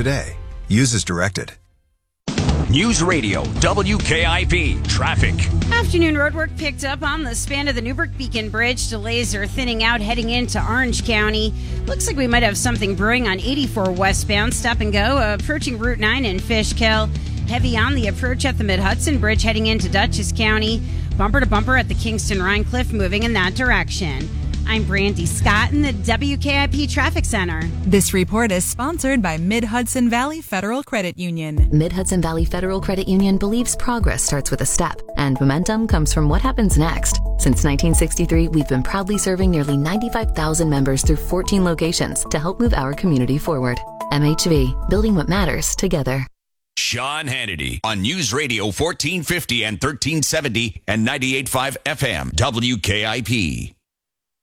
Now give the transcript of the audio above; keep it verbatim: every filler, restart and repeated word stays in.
today. Use as directed. News Radio W K I P traffic. Afternoon roadwork picked up on the span of the Newburgh Beacon Bridge. Delays are thinning out heading into Orange County. Looks like we might have something brewing on eighty-four westbound. Stop and go. Approaching Route nine in Fishkill. Heavy on the approach at the Mid-Hudson Bridge heading into Dutchess County. Bumper to bumper at the Kingston Rhine Cliff moving in that direction. I'm Brandy Scott in the W K I P Traffic Center. This report is sponsored by Mid-Hudson Valley Federal Credit Union. Mid-Hudson Valley Federal Credit Union believes progress starts with a step, and momentum comes from what happens next. Since nineteen sixty-three, we've been proudly serving nearly ninety-five thousand members through fourteen locations to help move our community forward. M H V, building what matters together. Sean Hannity on News Radio fourteen fifty and thirteen seventy and ninety-eight point five F M W K I P.